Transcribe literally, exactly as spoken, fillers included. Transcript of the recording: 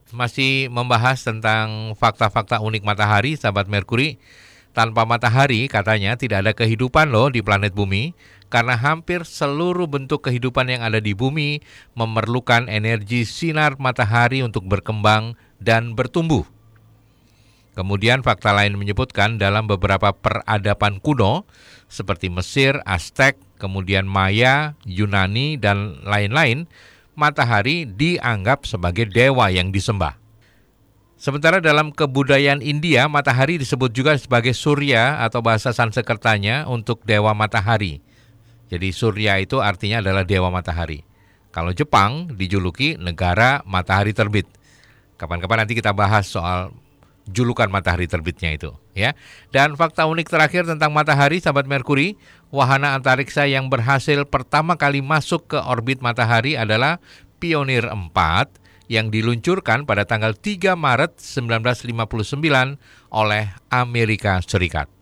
masih membahas tentang fakta-fakta unik matahari, sahabat Merkuri. Tanpa matahari, katanya tidak ada kehidupan loh di planet bumi, karena hampir seluruh bentuk kehidupan yang ada di bumi memerlukan energi sinar matahari untuk berkembang dan bertumbuh. Kemudian fakta lain menyebutkan dalam beberapa peradaban kuno, seperti Mesir, Aztek, kemudian Maya, Yunani, dan lain-lain, matahari dianggap sebagai dewa yang disembah. Sementara dalam kebudayaan India, matahari disebut juga sebagai Surya atau bahasa Sanskertanya untuk dewa matahari. Jadi Surya itu artinya adalah dewa matahari. Kalau Jepang dijuluki negara matahari terbit. Kapan-kapan nanti kita bahas soal julukan matahari terbitnya itu, ya. Dan fakta unik terakhir tentang matahari, sahabat Merkuri, wahana antariksa yang berhasil pertama kali masuk ke orbit matahari adalah Pioneer empat yang diluncurkan pada tanggal tiga Maret seribu sembilan ratus lima puluh sembilan oleh Amerika Serikat.